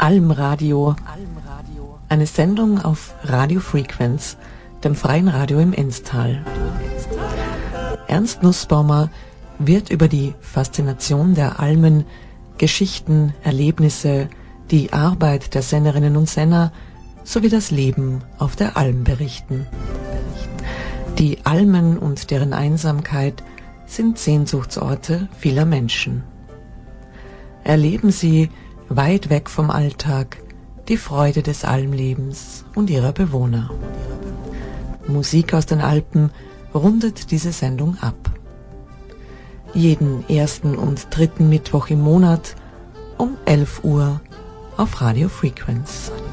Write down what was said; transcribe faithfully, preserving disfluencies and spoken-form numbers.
Almradio, eine Sendung auf Radio Frequenz, dem freien Radio im Enztal. Ernst Nussbaumer wird über die Faszination der Almen, Geschichten, Erlebnisse, die Arbeit der Sennerinnen und Senner sowie das Leben auf der Alm berichten. Die Almen und deren Einsamkeit sind Sehnsuchtsorte vieler Menschen. Erleben Sie weit weg vom Alltag die Freude des Almlebens und ihrer Bewohner. Musik aus den Alpen rundet diese Sendung ab. Jeden ersten und dritten Mittwoch im Monat um elf Uhr auf Radio Frequenz.